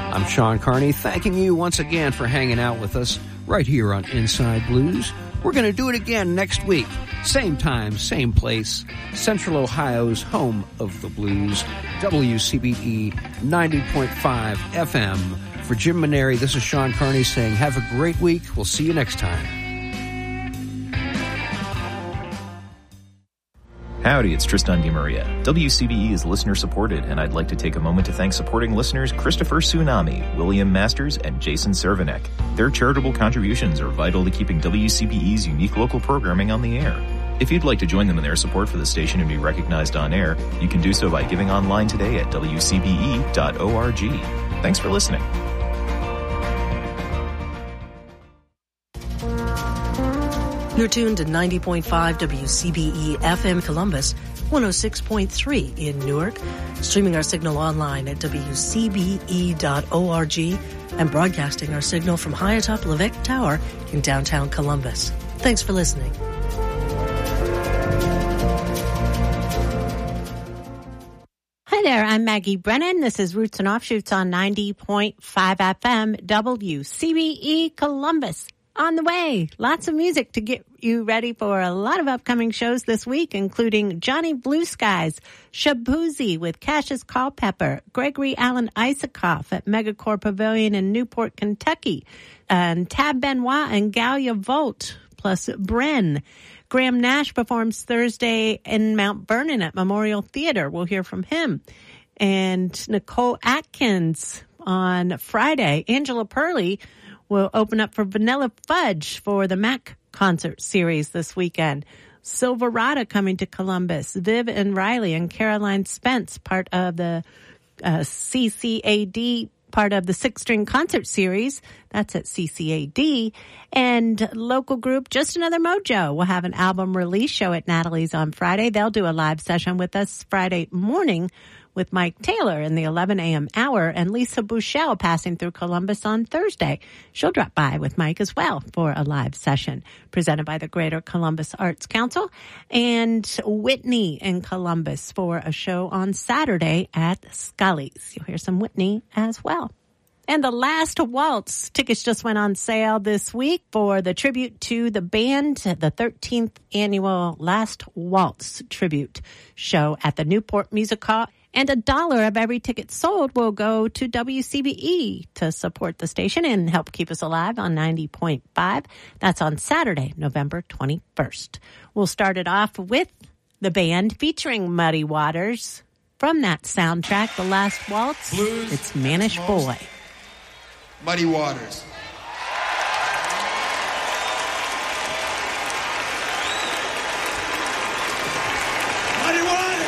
I'm Sean Carney, thanking you once again for hanging out with us right here on Inside Blues. We're going to do it again next week. Same time, same place. Central Ohio's home of the blues. WCBE 90.5 FM. For Jim Maneri, this is Sean Carney saying have a great week. We'll see you next time. Howdy, it's Tristan DeMaria. WCBE is listener-supported, and I'd like to take a moment to thank supporting listeners Christopher Tsunami, William Masters, and Jason Cervenek. Their charitable contributions are vital to keeping WCBE's unique local programming on the air. If you'd like to join them in their support for the station and be recognized on air, you can do so by giving online today at WCBE.org. Thanks for listening. You're tuned to 90.5 WCBE FM Columbus, 106.3 in Newark, streaming our signal online at WCBE.org, and broadcasting our signal from high atop Levesque Tower in downtown Columbus. Thanks for listening. Hi there, I'm Maggie Brennan. This is Roots and Offshoots on 90.5 FM WCBE Columbus. On the way, lots of music to get you ready for a lot of upcoming shows this week, including Johnny Blue Skies, Shabuzi with Cassius Culpepper, Gregory Alan Isaacoff at Megacore Pavilion in Newport, Kentucky, and Tab Benoit and Galia Volt, plus Bren. Graham Nash performs Thursday in Mount Vernon at Memorial Theater. We'll hear from him. And Nicole Atkins on Friday. Angela Purley will open up for Vanilla Fudge for the Mac concert series this weekend. Silverado coming to Columbus. Viv and Riley and Caroline Spence, part of the CCAD, part of the Six String Concert Series. That's at CCAD. And local group Just Another Mojo will have an album release show at Natalie's on Friday. They'll do a live session with us Friday morning with Mike Taylor in the 11 a.m. hour, and Lisa Bouchel passing through Columbus on Thursday. She'll drop by with Mike as well for a live session presented by the Greater Columbus Arts Council, and Whitney in Columbus for a show on Saturday at Scully's. You'll hear some Whitney as well. And the Last Waltz tickets just went on sale this week for the tribute to the band, the 13th annual Last Waltz tribute show at the Newport Music Hall. And $1 of every ticket sold will go to WCBE to support the station and help keep us alive on 90.5. That's on Saturday, November 21st. We'll start it off with the band featuring Muddy Waters. From that soundtrack, The Last Waltz, Blues, it's Mannish Boy. Muddy Waters.